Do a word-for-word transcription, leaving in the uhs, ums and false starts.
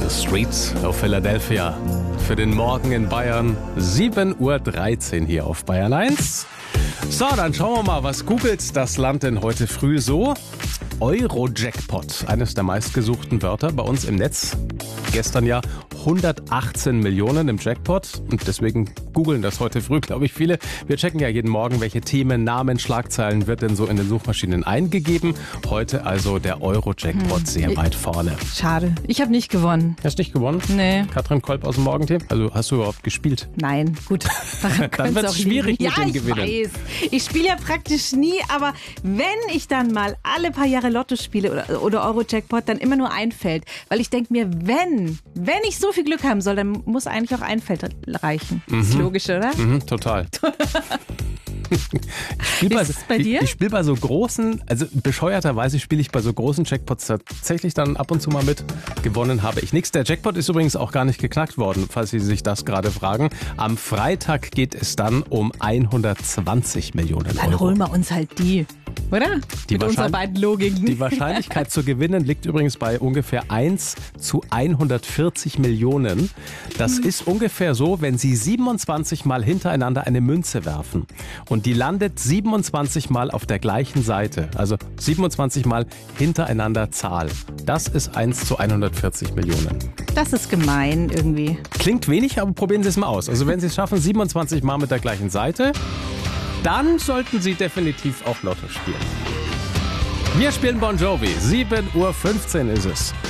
Street of Philadelphia. Für den Morgen in Bayern, sieben Uhr dreizehn hier auf Bayern eins. So, dann schauen wir mal, was googelt das Land denn heute früh so? Euro-Jackpot, eines der meistgesuchten Wörter bei uns im Netz. Gestern ja hundertachtzehn Millionen im Jackpot und deswegen googeln das heute früh, glaube ich, viele. Wir checken ja jeden Morgen, welche Themen, Namen, Schlagzeilen wird denn so in den Suchmaschinen eingegeben. Heute also der Euro-Jackpot hm. sehr weit vorne. Schade, ich habe nicht gewonnen. Hast du nicht gewonnen? Nee. Katrin Kolb aus dem Morgenteam? Also hast du überhaupt gespielt? Nein, gut. Dann wird es schwierig liegen. mit ja, dem Gewinnen. Ich weiß. Ich spiele ja praktisch nie, aber wenn ich dann mal alle paar Jahre Lotto spiele oder, oder Euro-Jackpot, dann immer nur ein Feld. Weil ich denke mir, wenn, wenn ich so viel Glück haben soll, dann muss eigentlich auch ein Feld reichen. Mhm. Ist logisch, oder? Mhm, total. Ich spiele bei, ich, ich spiel bei so großen, also bescheuerterweise spiele ich bei so großen Jackpots tatsächlich dann ab und zu mal mit. Gewonnen habe ich nichts. Der Jackpot ist übrigens auch gar nicht geknackt worden, falls Sie sich das gerade fragen. Am Freitag geht es dann um hundertzwanzig Millionen Euro. Dann holen wir uns halt die, oder? Die Mit unserer beiden Logiken. Die Wahrscheinlichkeit zu gewinnen liegt übrigens bei ungefähr eins zu hundertvierzig Millionen. Das mhm. ist ungefähr so, wenn Sie siebenundzwanzig Mal hintereinander eine Münze werfen und die landet siebenundzwanzig Mal auf der gleichen Seite, also siebenundzwanzig Mal hintereinander Zahl. Das ist eins zu hundertvierzig Millionen. Das ist gemein irgendwie. Klingt wenig, aber probieren Sie es mal aus. Also wenn Sie es schaffen, siebenundzwanzig Mal mit der gleichen Seite, dann sollten Sie definitiv auch Lotto spielen. Wir spielen Bon Jovi. sieben Uhr fünfzehn ist es.